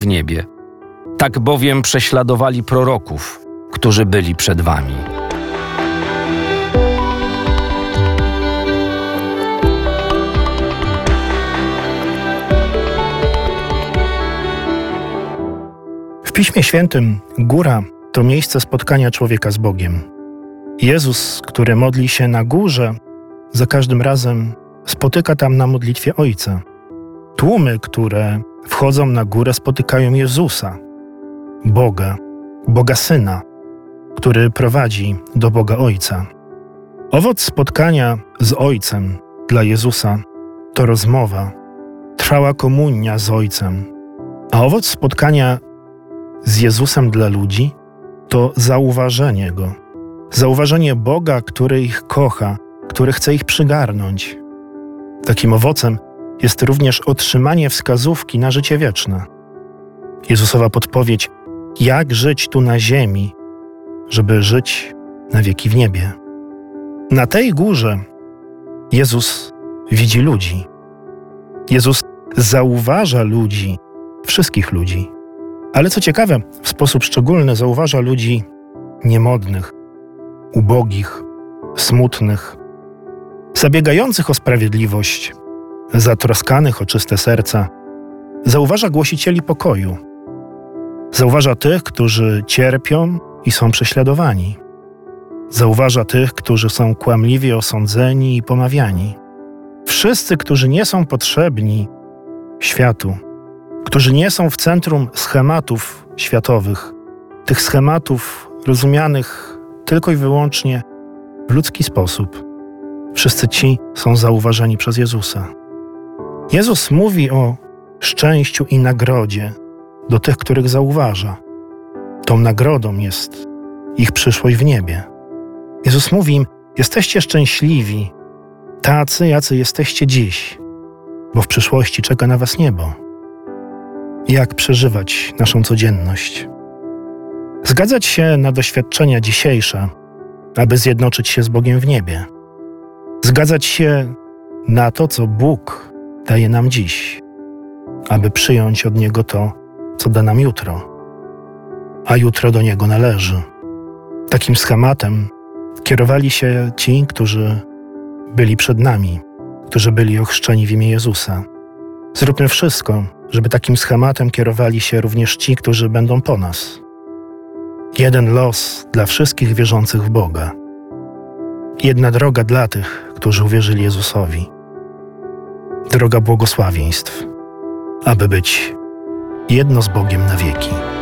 niebie. Tak bowiem prześladowali proroków, którzy byli przed wami. W Piśmie Świętym góra to miejsce spotkania człowieka z Bogiem. Jezus, który modli się na górze, za każdym razem spotyka tam na modlitwie Ojca. Tłumy, które wchodzą na górę, spotykają Jezusa, Boga Syna, który prowadzi do Boga Ojca. Owoc spotkania z Ojcem dla Jezusa to rozmowa, trwała komunia z Ojcem, a owoc spotkania z Jezusem dla ludzi to zauważenie Go. Zauważenie Boga, który ich kocha, który chce ich przygarnąć. Takim owocem jest również otrzymanie wskazówki na życie wieczne. Jezusowa podpowiedź, jak żyć tu na ziemi, żeby żyć na wieki w niebie. Na tej górze Jezus widzi ludzi. Jezus zauważa ludzi, wszystkich ludzi. Ale co ciekawe, w sposób szczególny zauważa ludzi niemodnych, ubogich, smutnych, zabiegających o sprawiedliwość, zatroskanych o czyste serca. Zauważa głosicieli pokoju. Zauważa tych, którzy cierpią i są prześladowani. Zauważa tych, którzy są kłamliwie osądzeni i pomawiani. Wszyscy, którzy nie są potrzebni światu, którzy nie są w centrum schematów światowych, tych schematów rozumianych tylko i wyłącznie w ludzki sposób. Wszyscy ci są zauważeni przez Jezusa. Jezus mówi o szczęściu i nagrodzie do tych, których zauważa. Tą nagrodą jest ich przyszłość w niebie. Jezus mówi im, jesteście szczęśliwi, tacy, jacy jesteście dziś, bo w przyszłości czeka na was niebo. Jak przeżywać naszą codzienność? Zgadzać się na doświadczenia dzisiejsze, aby zjednoczyć się z Bogiem w niebie. Zgadzać się na to, co Bóg daje nam dziś, aby przyjąć od Niego to, co da nam jutro, a jutro do Niego należy. Takim schematem kierowali się ci, którzy byli przed nami, którzy byli ochrzczeni w imię Jezusa. Zróbmy wszystko, żeby takim schematem kierowali się również ci, którzy będą po nas. Jeden los dla wszystkich wierzących w Boga. Jedna droga dla tych, którzy uwierzyli Jezusowi. Droga błogosławieństw, aby być jedno z Bogiem na wieki.